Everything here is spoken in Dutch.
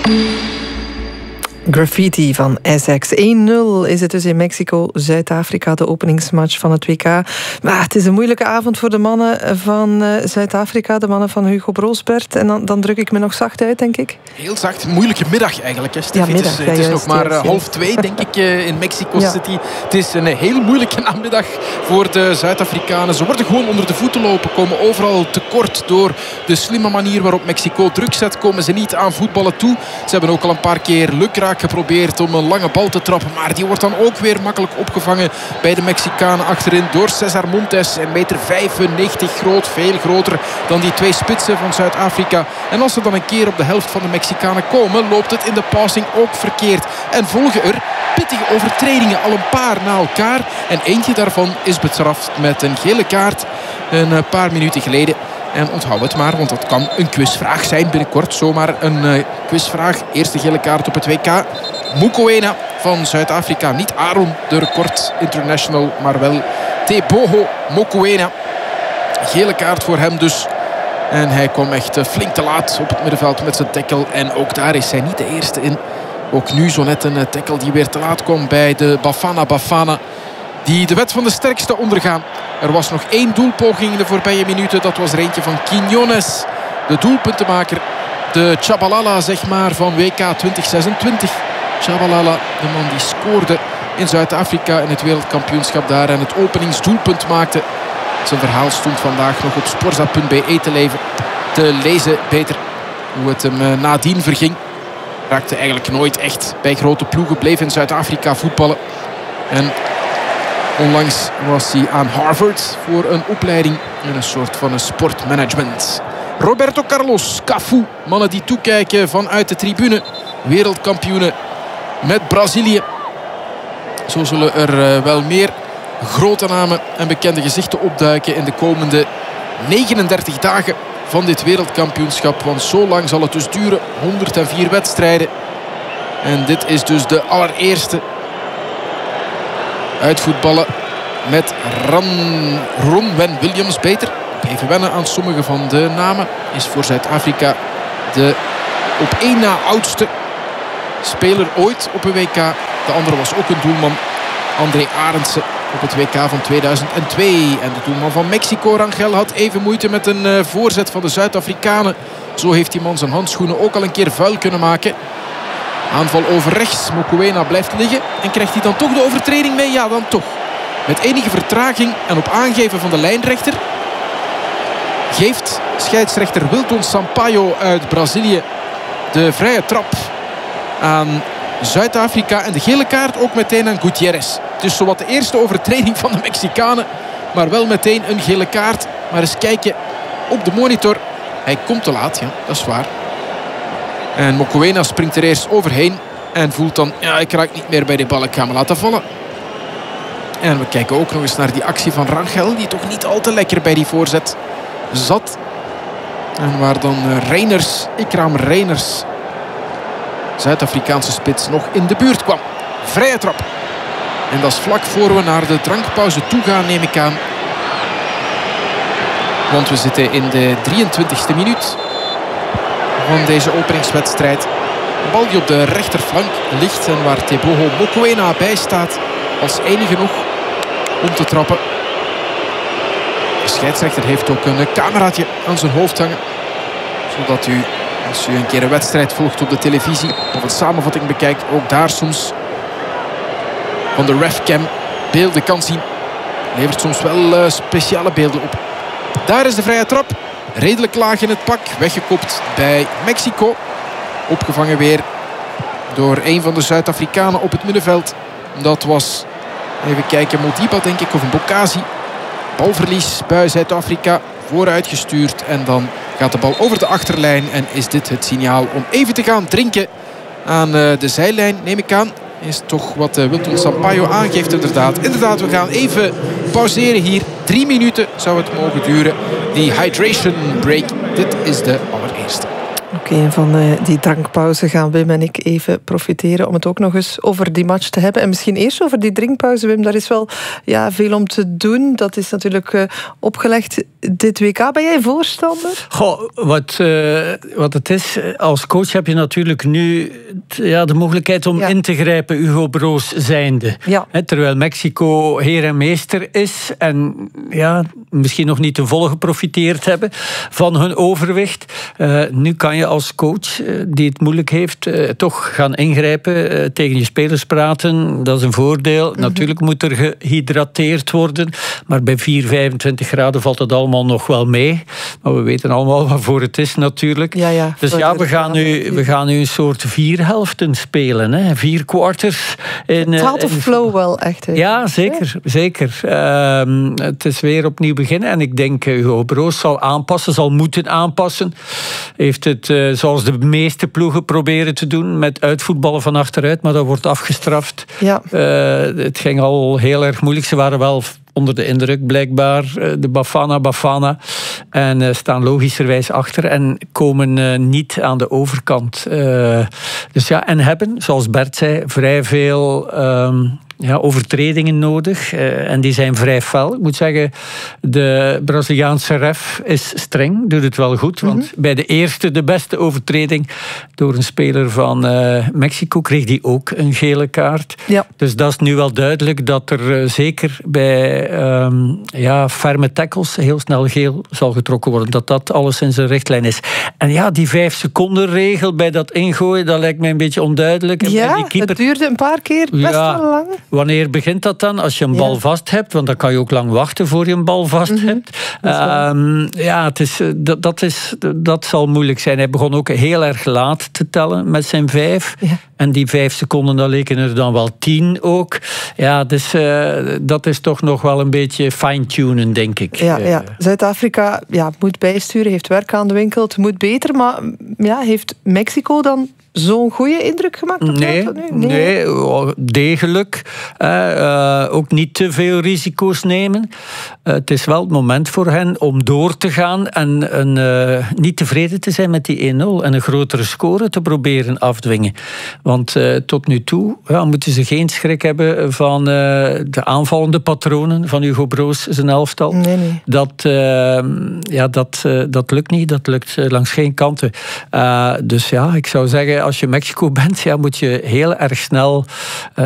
Graffiti van Essex. 1-0 is het dus in Mexico, Zuid-Afrika, de openingsmatch van het WK. Maar het is een moeilijke avond voor de mannen van Zuid-Afrika, de mannen van Hugo Broos, Bert. En dan druk ik me nog zacht uit, denk ik. Heel zacht, moeilijke middag eigenlijk, hè, Stef. Ja, middag, het is nog maar 1:30, denk ik, in Mexico City. Het is een heel moeilijke namiddag voor de Zuid-Afrikanen. Ze worden gewoon onder de voeten lopen, komen overal tekort door de slimme manier waarop Mexico druk zet. Komen ze niet aan voetballen toe. Ze hebben ook al een paar keer lukraak geprobeerd om een lange bal te trappen, maar die wordt dan ook weer makkelijk opgevangen bij de Mexicanen achterin door Cesar Montes. 1,95 meter groot, veel groter dan die twee spitsen van Zuid-Afrika. En als ze dan een keer op de helft van de Mexicanen komen, loopt het in de passing ook verkeerd. En volgen er pittige overtredingen, al een paar na elkaar. En eentje daarvan is bestraft met een gele kaart een paar minuten geleden. En onthoud het maar, want dat kan een quizvraag zijn binnenkort. Zomaar een quizvraag. Eerste gele kaart op het WK. Mokoena van Zuid-Afrika. Niet Aaron, de record international, maar wel Teboho Mokoena. Gele kaart voor hem dus. En hij kwam echt flink te laat op het middenveld met zijn tackle. En ook daar is hij niet de eerste in. Ook nu zo net een tackle die weer te laat kwam bij de Bafana. Die de wet van de sterkste ondergaan. Er was nog 1 doelpoging in de voorbije minuten. Dat was er eentje van Quiñones, de doelpuntenmaker. De Chabalala, zeg maar, van WK 2026. Chabalala, de man die scoorde in Zuid-Afrika in het wereldkampioenschap daar. En het openingsdoelpunt maakte. Zijn verhaal stond vandaag nog op sporza.be te lezen. Beter hoe het hem nadien verging. Raakte eigenlijk nooit echt bij grote ploegen. Bleef in Zuid-Afrika voetballen. En onlangs was hij aan Harvard voor een opleiding in een soort van een sportmanagement. Roberto Carlos, Cafu. Mannen die toekijken vanuit de tribune. Wereldkampioenen met Brazilië. Zo zullen er wel meer grote namen en bekende gezichten opduiken in de komende 39 dagen van dit wereldkampioenschap. Want zo lang zal het dus duren. 104 wedstrijden. En dit is dus de allereerste. Uitvoetballen met Ronwen Williams. Beter. Even wennen aan sommige van de namen. Is voor Zuid-Afrika de op 1 na oudste speler ooit op een WK. De andere was ook een doelman. André Arendse op het WK van 2002. En de doelman van Mexico, Rangel, had even moeite met een voorzet van de Zuid-Afrikanen. Zo heeft die man zijn handschoenen ook al een keer vuil kunnen maken. Aanval over rechts. Mokoena blijft liggen. En krijgt hij dan toch de overtreding mee? Ja, dan toch. Met enige vertraging en op aangeven van de lijnrechter geeft scheidsrechter Wilton Sampaio uit Brazilië de vrije trap aan Zuid-Afrika. En de gele kaart ook meteen aan Gutierrez. Het is zowat de eerste overtreding van de Mexicanen. Maar wel meteen een gele kaart. Maar eens kijken op de monitor. Hij komt te laat, ja, dat is waar. En Mokoena springt er eerst overheen. En voelt dan, ja, ik raak niet meer bij die bal. Ik ga me laten vallen. En we kijken ook nog eens naar die actie van Rangel. Die toch niet al te lekker bij die voorzet zat. En waar dan Ikram Reiners, Zuid-Afrikaanse spits, nog in de buurt kwam. Vrije trap. En dat is vlak voor we naar de drankpauze toe gaan, neem ik aan. Want we zitten in de 23e minuut van deze openingswedstrijd. Een bal die op de rechterflank ligt en waar Teboho Mokoena bij staat als enige nog om te trappen. De scheidsrechter heeft ook een cameraatje aan zijn hoofd hangen. Zodat u, als u een keer een wedstrijd volgt op de televisie of een samenvatting bekijkt, ook daar soms van de refcam beelden kan zien. Levert soms wel speciale beelden op. Daar is de vrije trap. Redelijk laag in het pak. Weggekopt bij Mexico. Opgevangen weer door een van de Zuid-Afrikanen op het middenveld. Dat was, even kijken, Modiba denk ik, of een Bokazi. Balverlies bij Zuid-Afrika. Vooruitgestuurd. En dan gaat de bal over de achterlijn. En is dit het signaal om even te gaan drinken aan de zijlijn, neem ik aan. Is toch wat Wilton Sampaio aangeeft inderdaad. Inderdaad, we gaan even pauzeren hier. 3 minuten zou het mogen duren. Die hydration break. Dit is de allereerste. Oké, van die drankpauze gaan Wim en ik even profiteren om het ook nog eens over die match te hebben. En misschien eerst over die drinkpauze, Wim. Daar is wel veel om te doen. Dat is natuurlijk opgelegd dit WK. Ben jij voorstander? Goh, wat het is, als coach heb je natuurlijk nu de mogelijkheid om in te grijpen, Hugo Broos zijnde. Ja. Terwijl Mexico heer en meester is en misschien nog niet ten volle geprofiteerd hebben van hun overwicht. Nu kan je als coach die het moeilijk heeft toch gaan ingrijpen, tegen je spelers praten. Dat is een voordeel. Natuurlijk moet er gehydrateerd worden, maar bij 4-25 graden valt het allemaal nog wel mee. Maar we weten allemaal waarvoor het is natuurlijk. Dus we gaan nu een soort 4 helften spelen. Hè. 4 quarters. Het haalt de flow wel echt. Hè? Ja, zeker. Het is weer opnieuw beginnen. En ik denk Hugo Broos zal moeten aanpassen. Heeft het zoals de meeste ploegen proberen te doen, met uitvoetballen van achteruit, maar dat wordt afgestraft. Ja. Het ging al heel erg moeilijk. Ze waren wel onder de indruk blijkbaar, de Bafana. En staan logischerwijs achter en komen niet aan de overkant. En hebben, zoals Bert zei, vrij veel overtredingen nodig. En die zijn vrij fel. Ik moet zeggen, de Braziliaanse ref is streng, doet het wel goed. Want bij de beste overtreding door een speler van Mexico kreeg die ook een gele kaart. Ja. Dus dat is nu wel duidelijk dat er zeker bij ferme tackles heel snel geel zal getrokken worden. Dat alles in zijn richtlijn is. En die 5 seconden regel bij dat ingooien, dat lijkt mij een beetje onduidelijk. En die keeper, het duurde een paar keer best wel lang. Wanneer begint dat dan? Als je een bal vast hebt, want dan kan je ook lang wachten voor je een bal vast hebt. Dat zal moeilijk zijn. Hij begon ook heel erg laat te tellen met zijn 5. Ja. En die 5 seconden, dan leken er dan wel 10 ook. Ja, dus dat is toch nog wel een beetje fine-tunen, denk ik. Ja. Zuid-Afrika moet bijsturen, heeft werk aan de winkel. Het moet beter, maar heeft Mexico dan zo'n goede indruk gemaakt op Nee, degelijk. Ook niet te veel risico's nemen. Het is wel het moment voor hen om door te gaan en niet tevreden te zijn met die 1-0 en een grotere score te proberen afdwingen. Want tot nu toe moeten ze geen schrik hebben van de aanvallende patronen van Hugo Broos zijn elftal. Nee. Dat lukt niet. Dat lukt langs geen kanten. Dus ik zou zeggen, als je Mexico bent, moet je heel erg snel